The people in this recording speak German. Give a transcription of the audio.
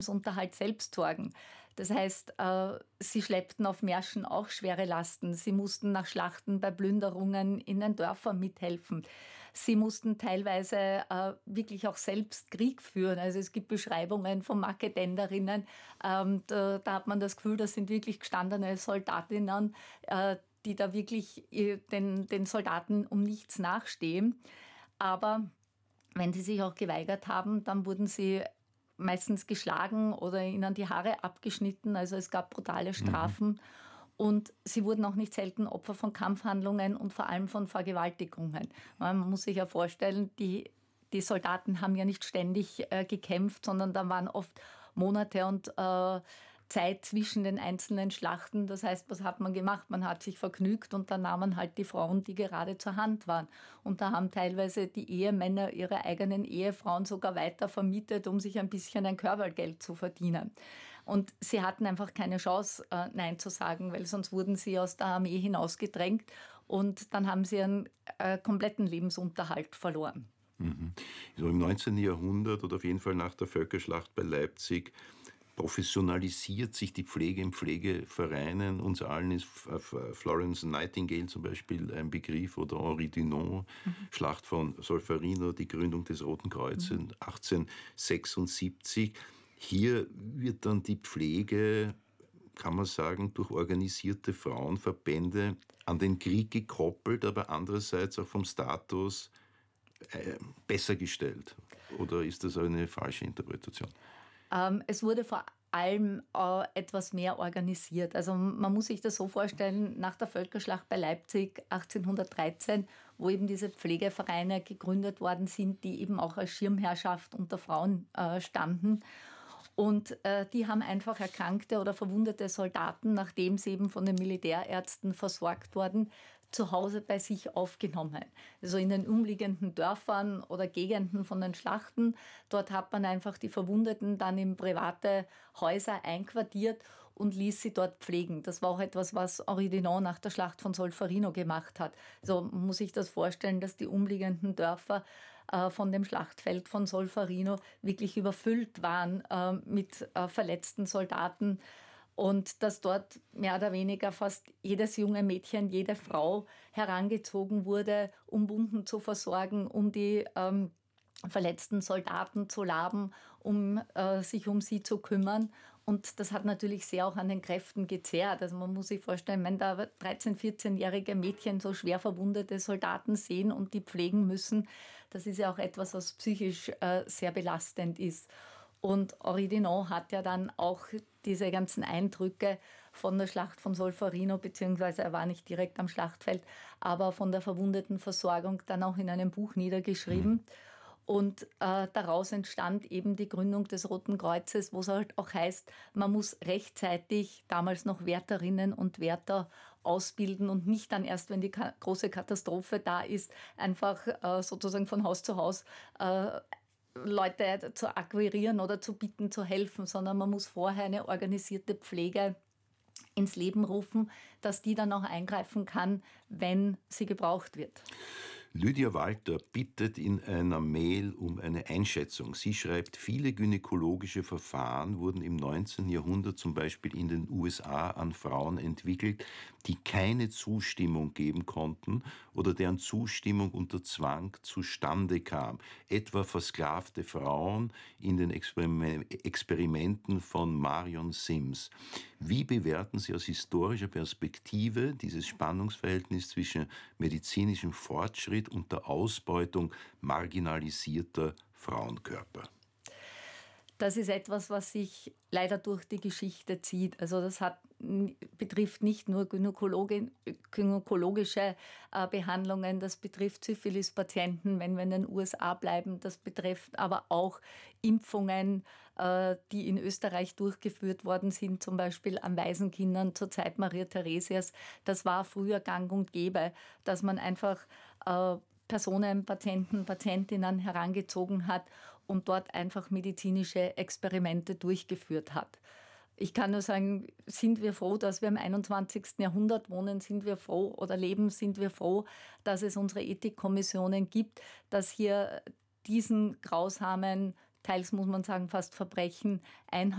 Lebensunterhalt selbst sorgen. Das heißt, sie schleppten auf Märschen auch schwere Lasten. Sie mussten nach Schlachten bei Plünderungen in den Dörfern mithelfen. Sie mussten teilweise wirklich auch selbst Krieg führen. Also es gibt Beschreibungen von Marketenderinnen. Da hat man das Gefühl, das sind wirklich gestandene Soldatinnen, die da wirklich den Soldaten um nichts nachstehen. Aber wenn sie sich auch geweigert haben, dann wurden sie meistens geschlagen oder ihnen die Haare abgeschnitten. Also es gab brutale Strafen. Und sie wurden auch nicht selten Opfer von Kampfhandlungen und vor allem von Vergewaltigungen. Man muss sich ja vorstellen, die Soldaten haben ja nicht ständig gekämpft, sondern da waren oft Monate und Zeit zwischen den einzelnen Schlachten. Das heißt, was hat man gemacht? Man hat sich vergnügt und dann nahm man halt die Frauen, die gerade zur Hand waren. Und da haben teilweise die Ehemänner ihre eigenen Ehefrauen sogar weiter vermietet, um sich ein bisschen ein Körbergeld zu verdienen. Und sie hatten einfach keine Chance, Nein zu sagen, weil sonst wurden sie aus der Armee hinausgedrängt und dann haben sie ihren kompletten Lebensunterhalt verloren. So im 19. Jahrhundert oder auf jeden Fall nach der Völkerschlacht bei Leipzig professionalisiert sich die Pflege in Pflegevereinen. Uns allen ist Florence Nightingale zum Beispiel ein Begriff oder Henri Dunant, Schlacht von Solferino, die Gründung des Roten Kreuzes 1876. Hier wird dann die Pflege, kann man sagen, durch organisierte Frauenverbände an den Krieg gekoppelt, aber andererseits auch vom Status besser gestellt. Oder ist das eine falsche Interpretation? Es wurde vor allem etwas mehr organisiert. Also man muss sich das so vorstellen, nach der Völkerschlacht bei Leipzig 1813, wo eben diese Pflegevereine gegründet worden sind, die eben auch als Schirmherrschaft unter Frauen standen. Und die haben einfach erkrankte oder verwundete Soldaten, nachdem sie eben von den Militärärzten versorgt wurden, zu Hause bei sich aufgenommen. Also in den umliegenden Dörfern oder Gegenden von den Schlachten. Dort hat man einfach die Verwundeten dann in private Häuser einquartiert und ließ sie dort pflegen. Das war auch etwas, was Henri Dunant nach der Schlacht von Solferino gemacht hat. So muss ich das vorstellen, dass die umliegenden Dörfer von dem Schlachtfeld von Solferino wirklich überfüllt waren mit verletzten Soldaten. Und dass dort mehr oder weniger fast jedes junge Mädchen, jede Frau herangezogen wurde, um Wunden zu versorgen, um die verletzten Soldaten zu laben, um sich um sie zu kümmern. Und das hat natürlich sehr auch an den Kräften gezehrt. Also man muss sich vorstellen, wenn da 13-, 14-jährige Mädchen so schwer verwundete Soldaten sehen und die pflegen müssen, das ist ja auch etwas, was psychisch sehr belastend ist. Und Henri Dunant hat ja dann auch diese ganzen Eindrücke von der Schlacht von Solferino, beziehungsweise er war nicht direkt am Schlachtfeld, aber von der Verwundetenversorgung dann auch in einem Buch niedergeschrieben. Und daraus entstand eben die Gründung des Roten Kreuzes, wo es halt auch heißt, man muss rechtzeitig damals noch Wärterinnen und Wärter ausbilden und nicht dann erst, wenn die große Katastrophe da ist, einfach sozusagen von Haus zu Haus Leute zu akquirieren oder zu bitten, zu helfen, sondern man muss vorher eine organisierte Pflege ins Leben rufen, dass die dann auch eingreifen kann, wenn sie gebraucht wird. Lydia Walter bittet in einer Mail um eine Einschätzung. Sie schreibt, viele gynäkologische Verfahren wurden im 19. Jahrhundert zum Beispiel in den USA an Frauen entwickelt, die keine Zustimmung geben konnten oder deren Zustimmung unter Zwang zustande kam. Etwa versklavte Frauen in den Experimenten von Marion Sims. Wie bewerten Sie aus historischer Perspektive dieses Spannungsverhältnis zwischen medizinischem Fortschritt und der Ausbeutung marginalisierter Frauenkörper? Das ist etwas, was sich leider durch die Geschichte zieht. Also das betrifft nicht nur gynäkologische Behandlungen, das betrifft Syphilis-Patienten, wenn wir in den USA bleiben. Das betrifft aber auch Impfungen, die in Österreich durchgeführt worden sind, zum Beispiel an Waisenkindern zur Zeit Maria Theresias. Das war früher gang und gäbe, dass man einfach Personen, Patienten, Patientinnen herangezogen hat und dort einfach medizinische Experimente durchgeführt hat. Ich kann nur sagen, sind wir froh, dass wir im 21. Jahrhundert wohnen, sind wir froh oder leben, sind wir froh, dass es unsere Ethikkommissionen gibt, dass hier diesen grausamen teils muss man sagen fast Verbrechen,